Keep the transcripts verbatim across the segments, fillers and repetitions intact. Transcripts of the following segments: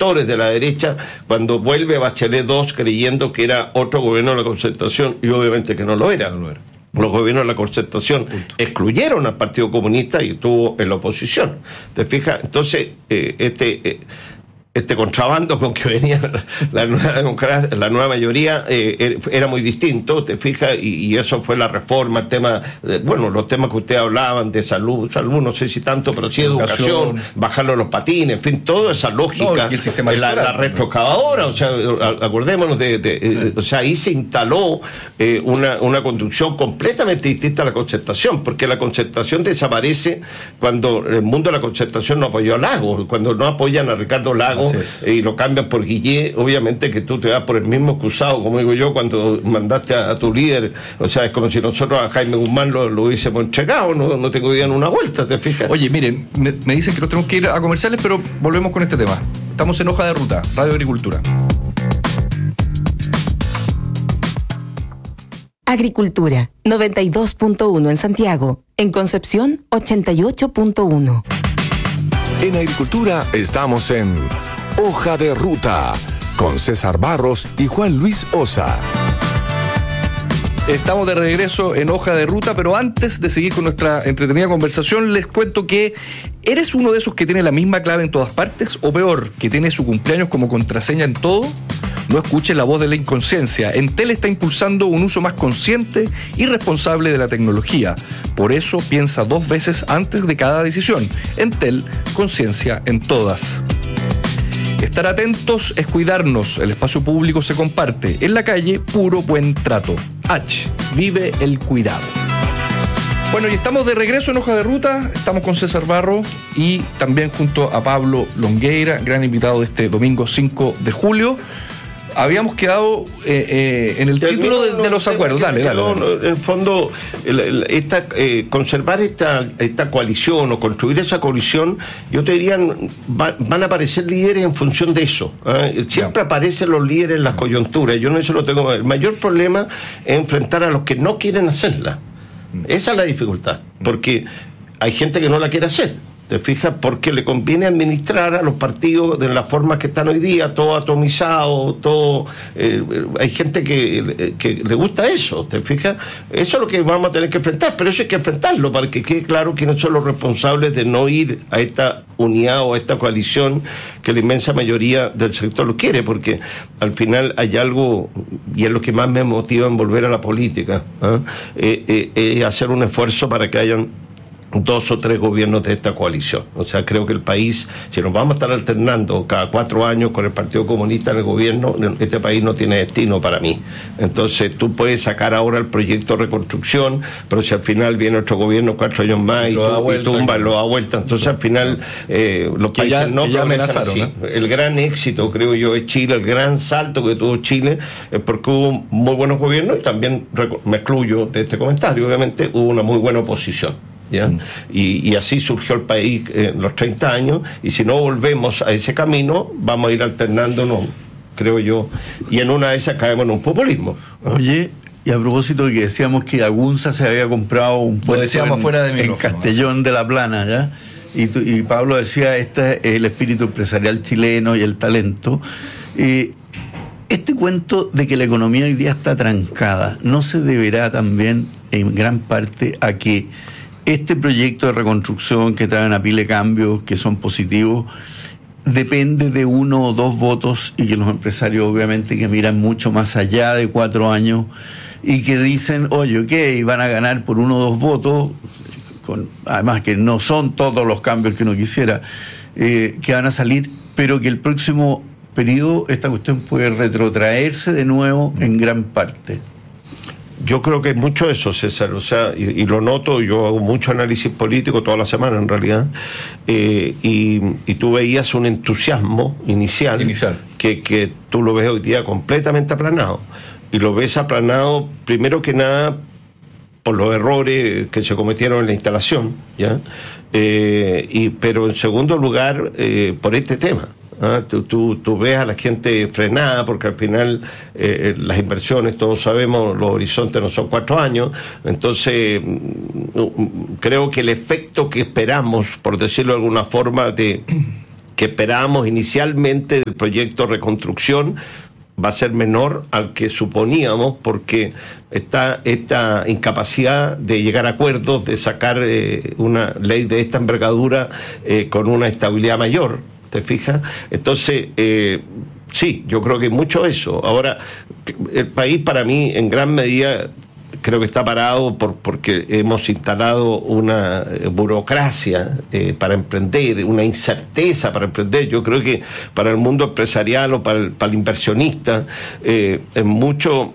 sectores de la derecha cuando vuelve Bachelet dos creyendo que era otro gobierno de la Concertación, y obviamente que no lo era. No lo era. Los gobiernos de la Concertación Punto. excluyeron al Partido Comunista y estuvo en la oposición. ¿Te fijas? Entonces, eh, este... Eh, este contrabando con que venía la nueva democracia, la nueva mayoría, eh, era muy distinto, te fijas, y, y eso fue la reforma, el tema, eh, bueno, los temas que ustedes hablaban de salud, salud no sé si tanto, pero sí educación, educación bajarlo los patines, en fin, toda esa lógica, no, la, la retrocavadora, o sea, acordémonos de, de sí. eh, o sea, ahí se instaló eh, una, una construcción completamente distinta a la Concertación, porque la Concertación desaparece cuando el mundo de la Concertación no apoyó a Lagos, cuando no apoyan a Ricardo Lagos, y lo cambian por Guillé, obviamente que tú te vas por el mismo excusado, como digo yo, cuando mandaste a, a tu líder, o sea, es como si nosotros a Jaime Guzmán lo, lo hubiésemos entregado, no, no tengo idea en una vuelta, ¿te fijas? Oye, miren, me, me dicen que nos tenemos que ir a comerciales, pero volvemos con este tema. Estamos en Hoja de Ruta, Radio Agricultura. Agricultura, noventa y dos punto uno en Santiago, en Concepción, ochenta y ocho punto uno. En Agricultura estamos en Hoja de Ruta, con César Barros y Juan Luis Osa. Estamos de regreso en Hoja de Ruta, pero antes de seguir con nuestra entretenida conversación, les cuento que ¿eres uno de esos que tiene la misma clave en todas partes? O peor, que tiene su cumpleaños como contraseña en todo. No escuches la voz de la inconsciencia. Entel está impulsando un uso más consciente y responsable de la tecnología. Por eso piensa dos veces antes de cada decisión. Entel, conciencia en todas. Estar atentos es cuidarnos. El espacio público se comparte. En la calle, puro buen trato. H. Vive el cuidado. Bueno, y estamos de regreso en Hoja de Ruta. Estamos con César Barro y también junto a Pablo Longueira, gran invitado de este domingo cinco de julio. Habíamos quedado eh, eh, en el Termino, título de, de los acuerdos. Dale, dale, dale. No, en el fondo, el, el, esta, eh, conservar esta, esta coalición o construir esa coalición, yo te diría, va, van a aparecer líderes en función de eso. ¿eh? Siempre ya. aparecen los líderes en las coyunturas. Yo no eso no tengo. El mayor problema es enfrentar a los que no quieren hacerla. Esa es la dificultad, porque hay gente que no la quiere hacer. ¿Te fijas? Porque le conviene administrar a los partidos de las formas que están hoy día, todo atomizado, todo... Eh, hay gente que, que le gusta eso, ¿te fijas? Eso es lo que vamos a tener que enfrentar, pero eso hay que enfrentarlo para que quede claro quiénes son los responsables de no ir a esta unidad o a esta coalición que la inmensa mayoría del sector lo quiere, porque al final hay algo, y es lo que más me motiva en volver a la política, ¿eh? Eh, eh, eh, hacer un esfuerzo para que hayan dos o tres gobiernos de esta coalición. O sea, creo que el país, si nos vamos a estar alternando cada cuatro años con el Partido Comunista en el gobierno, este país no tiene destino para mí. Entonces tú puedes sacar ahora el proyecto de reconstrucción, pero si al final viene otro gobierno cuatro años más y, tú, vuelta, y tumba, lo da vuelta, entonces al final eh, los que países ya, no ya amenazaron, así. ¿eh? El gran éxito, creo yo, es Chile, el gran salto que tuvo Chile, es porque hubo muy buenos gobiernos y también, me excluyo de este comentario, obviamente, hubo una muy buena oposición. ¿Ya? Mm. Y, y así surgió el país en los treinta años, y si no volvemos a ese camino vamos a ir alternándonos, creo yo, y en una de esas caemos en un populismo. Oye, y a propósito de que decíamos que Agunza se había comprado un puesto en, fuera de en Castellón de la Plana, ¿ya? Y, tu, y Pablo decía, este es el espíritu empresarial chileno y el talento. Eh, este cuento de que la economía hoy día está trancada, ¿no se deberá también en gran parte a que este proyecto de reconstrucción que trae una pila de cambios que son positivos depende de uno o dos votos, y que los empresarios obviamente que miran mucho más allá de cuatro años y que dicen, oye, ok, van a ganar por uno o dos votos, con, además que no son todos los cambios que uno quisiera, eh, que van a salir, pero que el próximo periodo esta cuestión puede retrotraerse de nuevo en gran parte? Yo creo que es mucho eso, César, o sea, y, y lo noto, yo hago mucho análisis político toda la semana en realidad, eh, y, y tú veías un entusiasmo inicial, inicial. Que, que tú lo ves hoy día completamente aplanado, y lo ves aplanado primero que nada por los errores que se cometieron en la instalación, ¿ya? Eh, y, pero en segundo lugar, eh, por este tema. ¿Ah? Tú, tú, tú ves a la gente frenada, porque al final eh, las inversiones, todos sabemos, los horizontes no son cuatro años, entonces creo que el efecto que esperamos, por decirlo de alguna forma, de, que esperábamos inicialmente del proyecto Reconstrucción va a ser menor al que suponíamos, porque está esta incapacidad de llegar a acuerdos, de sacar eh, una ley de esta envergadura eh, con una estabilidad mayor, ¿te fijas? Entonces, eh, sí, yo creo que mucho eso. Ahora, el país para mí, en gran medida, creo que está parado por, porque hemos instalado una burocracia eh, para emprender, una incerteza para emprender. Yo creo que para el mundo empresarial o para el, para el inversionista eh, es mucho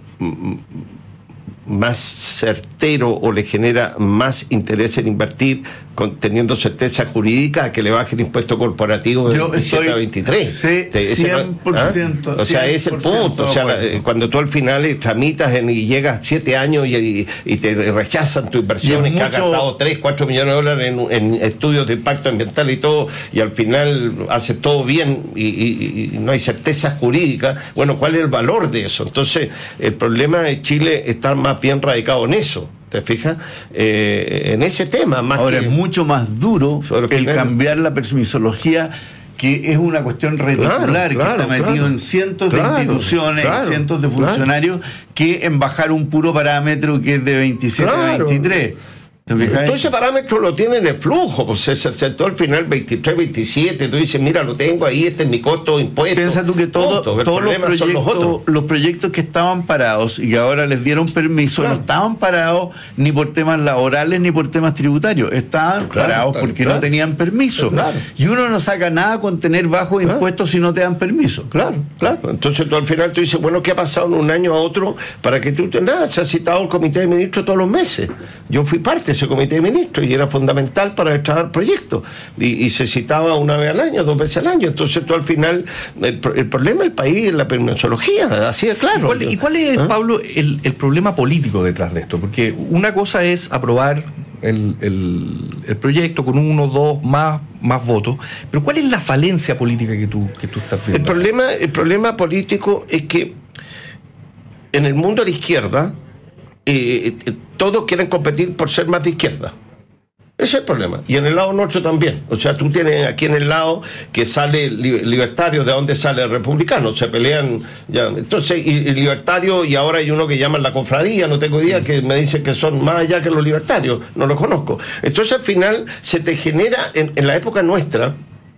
más certero o le genera más interés en invertir con, teniendo certeza jurídica a que le baje el impuesto corporativo de veintisiete a veintitrés. Sí, cien por ciento. ¿Ah? O sea, es el punto. O sea, la, cuando tú al final tramitas en, y llegas siete años y, y, y te rechazan tu inversión, que mucho... has gastado tres, cuatro millones de dólares en, en estudios de impacto ambiental y todo, y al final haces todo bien y, y, y no hay certeza jurídica. Bueno, ¿cuál es el valor de eso? Entonces, el problema de Chile está más bien radicado en eso. ¿Te fijas? Eh, en ese tema. Más Ahora, que, es mucho más duro el final, cambiar la permisología, que es una cuestión reticular, claro, claro, que está metido claro, en cientos claro, de instituciones, claro, en cientos de funcionarios, claro, que en bajar un puro parámetro que es de veintisiete a veintitrés. Todo ese parámetro lo tiene en el flujo, pues se aceptó al final veintitrés, veintisiete, tú dices, mira, lo tengo ahí, este es mi costo de impuesto. Piensa tú que todo, todos los proyectos, los, los proyectos que estaban parados y que ahora les dieron permiso, claro, no estaban parados ni por temas laborales ni por temas tributarios, estaban claro, parados claro, porque claro, no tenían permiso. Claro. Y uno no saca nada con tener bajos claro, impuestos si no te dan permiso. Claro, claro. Entonces tú al final tú dices, bueno, ¿qué ha pasado en un año a otro para que tú te... Nada, se ha citado el comité de ministros todos los meses. Yo fui parte de ese comité de ministros y era fundamental para el proyecto y, y se citaba una vez al año, dos veces al año. Entonces tú al final el, el problema del país es la permisología, así de claro. ¿Y cuál, ¿y cuál es, ¿Ah? Pablo, el, el problema político detrás de esto? Porque una cosa es aprobar el, el, el proyecto con uno, dos, más, más votos, pero ¿cuál es la falencia política que tú, que tú estás viendo? El problema, el problema político es que en el mundo de la izquierda Eh, eh, todos quieren competir por ser más de izquierda. Ese es el problema. Y en el lado nuestro también. O sea, tú tienes aquí en el lado que sale li- libertario, ¿de dónde sale el republicano? Se pelean ya. Entonces, y, y libertario, y ahora hay uno que llaman la cofradía, no tengo idea, que me dicen que son más allá que los libertarios, no los conozco. Entonces al final se te genera, en, en la época nuestra,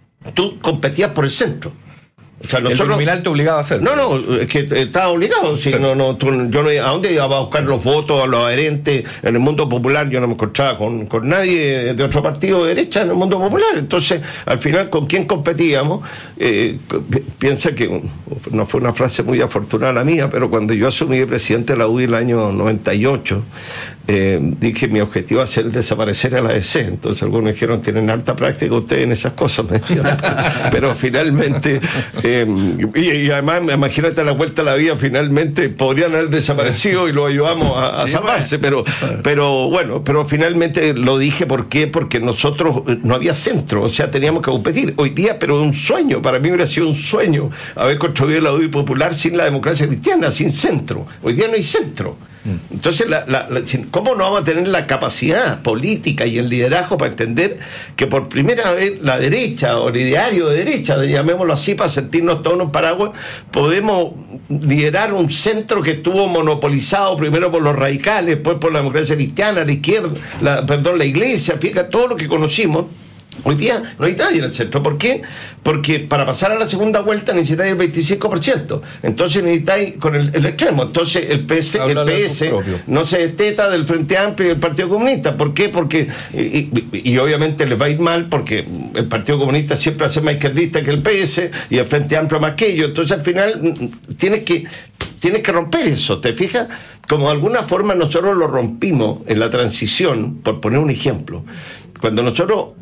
tú competías por el centro. O sea, nosotros, el nominal te obligaba a hacer. No, no, es que estaba obligado. Si sí. no, no, tú, yo no, ¿a dónde iba a buscar los votos a los adherentes? En el mundo popular yo no me encontraba con, con nadie de otro partido de derecha en el mundo popular. Entonces, al final, ¿con quién competíamos? Eh, piensa que no fue una frase muy afortunada la mía, pero cuando yo asumí de presidente de la U I el año noventa y ocho, eh, dije mi objetivo va a ser desaparecer a la A D C. Entonces algunos dijeron, tienen alta práctica ustedes en esas cosas. Pero finalmente... Eh, y, y además, imagínate la vuelta a la vida, finalmente podrían haber desaparecido y lo ayudamos a, a sí, salvarse, bueno. pero pero bueno, pero finalmente lo dije, ¿por qué? Porque nosotros no había centro, o sea, teníamos que competir. Hoy día, pero un sueño, para mí hubiera sido un sueño haber construido la U I popular sin la democracia cristiana, sin centro. Hoy día no hay centro. Entonces, la, la, la, ¿cómo no vamos a tener la capacidad política y el liderazgo para entender que por primera vez la derecha, o el ideario de derecha, llamémoslo así, para sentirnos todos en un paraguas, podemos liderar un centro que estuvo monopolizado primero por los radicales, después por la democracia cristiana, la izquierda, la, perdón, la iglesia, fíjate, todo lo que conocimos? Hoy día no hay nadie en el centro. ¿Por qué? Porque para pasar a la segunda vuelta necesitáis el veinticinco por ciento. Entonces necesitáis con el, el extremo. Entonces el P S, el P S no se desteta del Frente Amplio y del Partido Comunista. ¿Por qué? Porque, y, y, y obviamente les va a ir mal porque el Partido Comunista siempre hace más izquierdista que el P S y el Frente Amplio más que ellos. Entonces al final tienes que, tienes que romper eso, ¿te fijas? Como de alguna forma nosotros lo rompimos en la transición, por poner un ejemplo. Cuando nosotros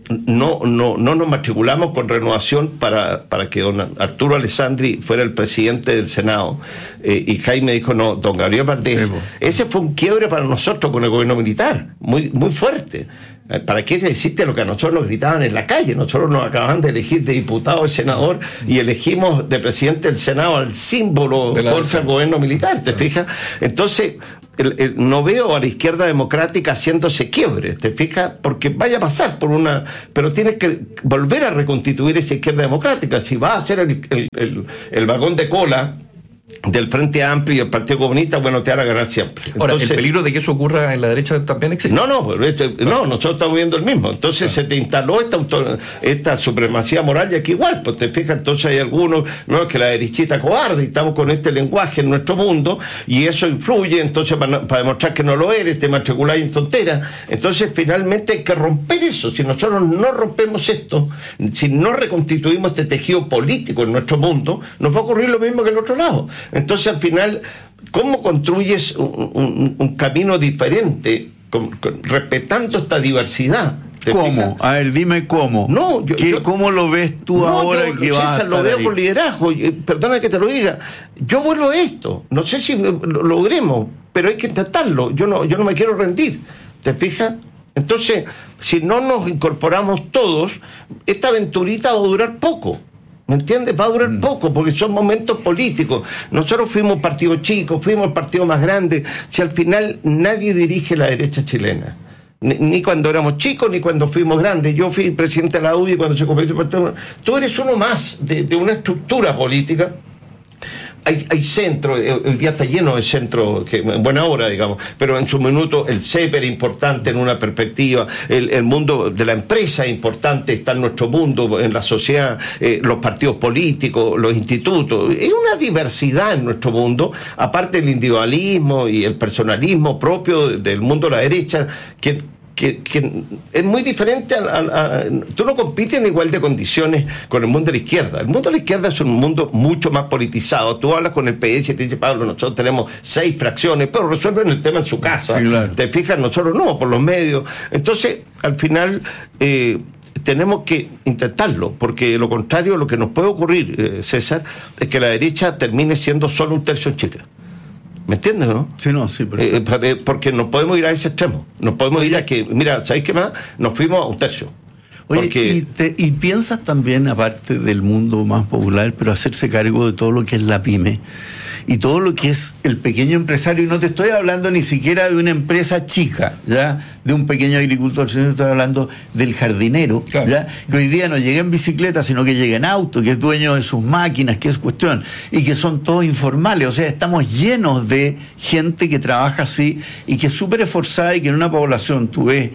No, no, no nos matriculamos con Renovación para, para que don Arturo Alessandri fuera el presidente del Senado, eh, y Jaime dijo no, don Gabriel Valdés. Sí, ese fue un quiebre para nosotros con el gobierno militar, muy, muy fuerte. ¿Para qué decirte lo que a nosotros nos gritaban en la calle? Nosotros nos acababan de elegir de diputado y senador y elegimos de presidente del Senado al símbolo contra el gobierno militar, ¿te fijas? Entonces, el, el, no veo a la izquierda democrática haciéndose quiebre, ¿te fijas? Porque vaya a pasar por una... Pero tienes que volver a reconstituir esa izquierda democrática. Si va a ser el, el, el, el vagón de cola del Frente Amplio y el Partido Comunista, bueno, te van a ganar siempre. Ahora, entonces, ¿el peligro de que eso ocurra en la derecha también existe? No, no, este, no, nosotros estamos viendo el mismo. Entonces claro. se te instaló esta auto, esta supremacía moral y aquí igual, pues te fijas, entonces hay algunos, no, que la derechita cobarde, y estamos con este lenguaje en nuestro mundo, y eso influye, entonces para, para demostrar que no lo eres, te matriculáis en tonteras. Entonces finalmente hay que romper eso. Si nosotros no rompemos esto, si no reconstituimos este tejido político en nuestro mundo, nos va a ocurrir lo mismo que el otro lado. Entonces al final, ¿cómo construyes un, un, un camino diferente con, con, respetando esta diversidad? ¿Cómo? A ver, dime cómo. No, yo, ¿Qué, yo, ¿Cómo lo ves tú no, ahora yo, que vas César, a lo veo ahí? Con liderazgo. Perdona que te lo diga. Yo vuelvo a esto. No sé si lo logremos, pero hay que intentarlo. Yo no, yo no me quiero rendir. ¿Te fijas? Entonces, si no nos incorporamos todos, esta aventurita va a durar poco. ¿Me entiendes? Va a durar mm. poco, porque son momentos políticos. Nosotros fuimos partido chico, fuimos el partido más grande. Si al final nadie dirige la derecha chilena, ni, ni cuando éramos chicos, ni cuando fuimos grandes. Yo fui presidente de la U D I cuando se convirtió en partido. Tú eres uno más de, de una estructura política. Hay, hay centros, el día está lleno de centros, que en buena hora, digamos, pero en su minuto el C E P era importante en una perspectiva, el, el mundo de la empresa es importante, está en nuestro mundo, en la sociedad, eh, los partidos políticos, los institutos, es una diversidad en nuestro mundo, aparte del individualismo y el personalismo propio del mundo de la derecha, que Que, que es muy diferente a, a, a, tú no compites en igual de condiciones con el mundo de la izquierda. El mundo de la izquierda es un mundo mucho más politizado. Tú hablas con el P S y te dice, Pablo, nosotros tenemos seis fracciones, pero resuelven el tema en su casa. Sí, claro. Te fijas, nosotros no, por los medios. Entonces, al final eh, tenemos que intentarlo, porque lo contrario, lo que nos puede ocurrir, eh, César, es que la derecha termine siendo solo un tercio en Chile. ¿Me entiendes, no? Sí, no, sí, pero... Eh, porque nos podemos ir a ese extremo. Nos podemos ir a que, mira, ¿sabéis qué más? Nos fuimos a un tercio. Oye, porque... y, te, y piensas también, aparte del mundo más popular, pero hacerse cargo de todo lo que es la pyme y todo lo que es el pequeño empresario, y no te estoy hablando ni siquiera de una empresa chica, ya, de un pequeño agricultor, sino que estoy hablando del jardinero, claro. ya, que hoy día no llega en bicicleta, sino que llega en auto, que es dueño de sus máquinas, que es cuestión, y que son todos informales. O sea, estamos llenos de gente que trabaja así y que es súper esforzada, y que en una población tú ves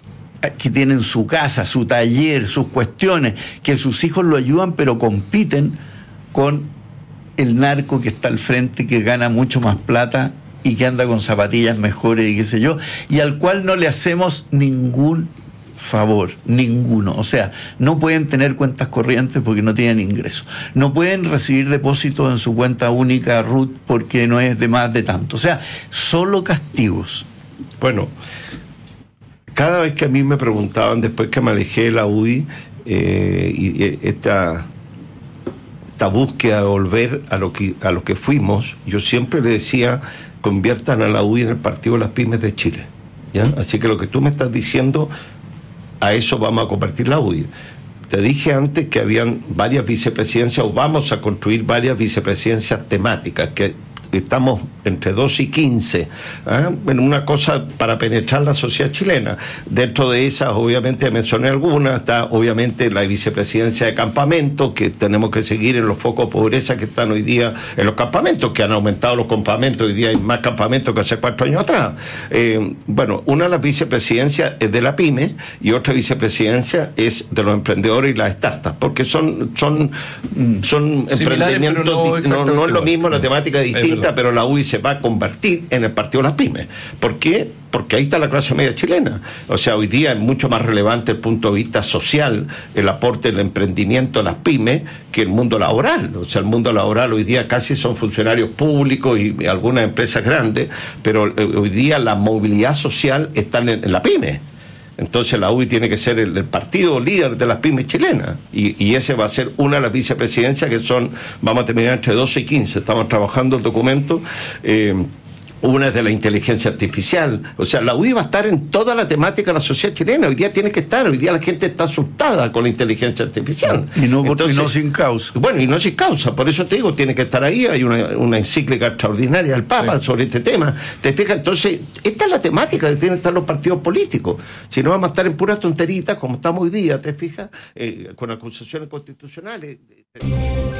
que tienen su casa, su taller, sus cuestiones, que sus hijos lo ayudan, pero compiten con el narco que está al frente, que gana mucho más plata y que anda con zapatillas mejores y qué sé yo, y al cual no le hacemos ningún favor, ninguno. O sea, no pueden tener cuentas corrientes porque no tienen ingresos, no pueden recibir depósitos en su cuenta única R U T porque no es de más de tanto. O sea, solo castigos. Bueno, cada vez que a mí me preguntaban, después que me alejé de la U D I, eh, y, y esta esta búsqueda de volver a lo que a lo que fuimos, yo siempre le decía, conviertan a la U D I en el Partido de las Pymes de Chile, ¿ya? Así que lo que tú me estás diciendo, a eso vamos a convertir la U D I. Te dije antes que habían varias vicepresidencias, o vamos a construir varias vicepresidencias temáticas, que estamos entre doce y quince, ¿eh? en una cosa para penetrar la sociedad chilena. Dentro de esas, obviamente, mencioné algunas, está obviamente la vicepresidencia de campamentos, que tenemos que seguir en los focos de pobreza que están hoy día en los campamentos, que han aumentado los campamentos, hoy día hay más campamentos que hace cuatro años atrás. Eh, bueno, una de las vicepresidencias es de la PYME, y otra vicepresidencia es de los emprendedores y las startups, porque son, son, son emprendimientos, no, no, no es lo mismo, la temática es distinta, pero la U D I se va a convertir en el Partido de las Pymes. ¿Por qué? Porque ahí está la clase media chilena. O sea, hoy día es mucho más relevante desde el punto de vista social el aporte del emprendimiento a las pymes que el mundo laboral. O sea, el mundo laboral hoy día casi son funcionarios públicos y algunas empresas grandes, pero hoy día la movilidad social está en, en la pyme. Entonces la U D I tiene que ser el, el partido líder de las pymes chilenas, y, y ese va a ser una de las vicepresidencias, que son, vamos a terminar entre doce y quince, estamos trabajando el documento, eh, una es de la inteligencia artificial. O sea, la U I va a estar en toda la temática de la sociedad chilena. Hoy día tiene que estar. Hoy día la gente está asustada con la inteligencia artificial. Y no, Entonces, y no sin causa. Bueno, y no sin causa. Por eso te digo, tiene que estar ahí. Hay una, una encíclica extraordinaria del Papa sí. sobre este tema. ¿Te fijas? Entonces, esta es la temática que tienen que estar los partidos políticos. Si no, vamos a estar en puras tonteritas, como estamos hoy día, ¿te fijas? Eh, con acusaciones constitucionales.